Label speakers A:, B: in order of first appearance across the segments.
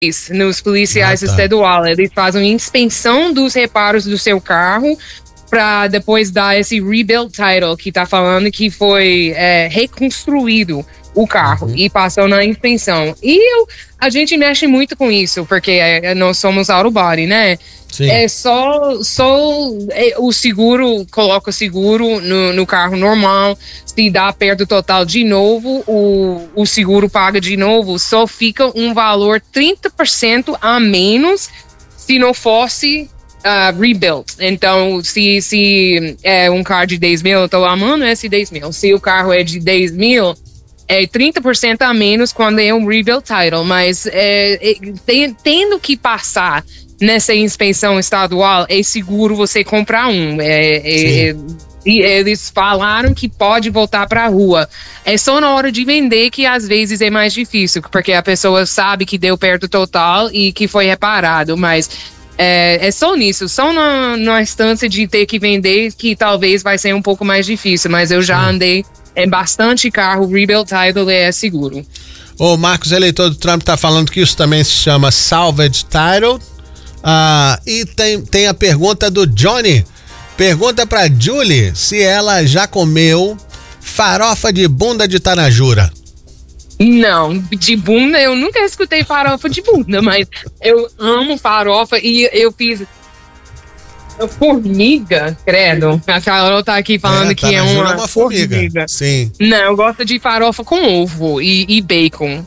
A: nos policiais estaduais. Eles fazem inspeção dos reparos do seu carro para depois dar esse rebuild title, que tá falando que foi reconstruído o carro e passou na inspeção. E a gente mexe muito com isso, porque nós somos auto body, né?
B: Sim.
A: É só o seguro, coloca o seguro no carro normal. Se dá perda total de novo, o seguro paga de novo. Só fica um valor 30% a menos se não fosse rebuilt. Então, se é um carro de 10 mil, eu tô amando esse 10 mil. Se o carro é de 10 mil, é 30% a menos quando é um rebuild title. Mas tendo que passar nessa inspeção estadual, é seguro você comprar um. E eles falaram que pode voltar para a rua. É só na hora de vender que às vezes é mais difícil, porque a pessoa sabe que deu perda total e que foi reparado, mas é só nisso, só na instância de ter que vender que talvez vai ser um pouco mais difícil, mas eu já andei em bastante carro, rebuild title é seguro.
B: O Marcos, eleitor do Trump, tá falando que isso também se chama salvage title. E tem a pergunta do Johnny. Pergunta pra Julie se ela já comeu farofa de bunda de tanajura.
A: Não, de bunda eu nunca escutei farofa de bunda, mas eu amo farofa e eu fiz formiga, credo. A Carol tá aqui falando que é uma formiga.
B: Sim.
A: Não, eu gosto de farofa com ovo e bacon.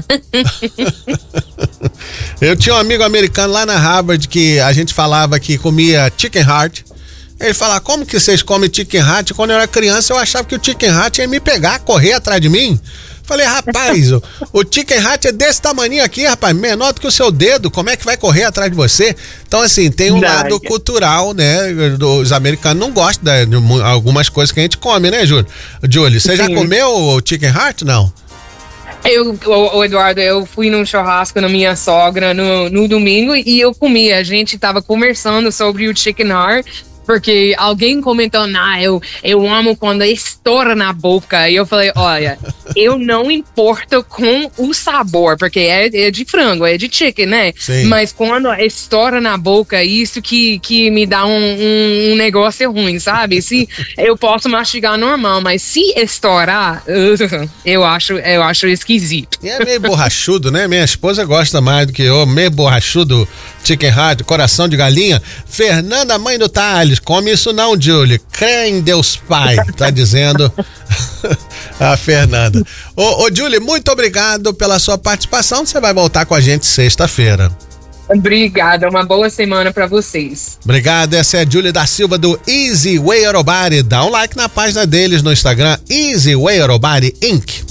B: Eu tinha um amigo americano lá na Harvard que a gente falava que comia chicken heart. Ele fala, como que vocês comem chicken heart? Quando eu era criança eu achava que o chicken heart ia me pegar, correr atrás de mim. Falei, rapaz, o chicken heart é desse tamanho aqui, rapaz, menor do que o seu dedo, como é que vai correr atrás de você? Então, assim, tem um lado cultural, né? Os americanos não gostam de algumas coisas que a gente come, né, Julie? Você já comeu o chicken heart, não?
A: Eduardo, eu fui num churrasco na minha sogra no domingo e eu comi. A gente tava conversando sobre o chicken heart, porque alguém comentou, eu amo quando estoura na boca. E eu falei, olha, eu não importo com o sabor, porque é de frango, é de chicken, né?
B: Sim.
A: Mas quando estoura na boca, isso que me dá um negócio ruim, sabe? Se eu posso mastigar normal, mas se estourar, eu acho esquisito.
B: E é meio borrachudo, né? Minha esposa gosta mais do que eu, meio borrachudo, chicken heart, coração de galinha. Fernanda, mãe do Thales, come isso não, Julie. Crê em Deus Pai, tá dizendo a Fernanda. Ô, Julie, muito obrigado pela sua participação. Você vai voltar com a gente sexta-feira.
A: Obrigada, uma boa semana pra vocês.
B: Obrigado, essa é a Julie da Silva do Easy Way Auto Body. Dá um like na página deles no Instagram, Easy Way Auto Body Inc.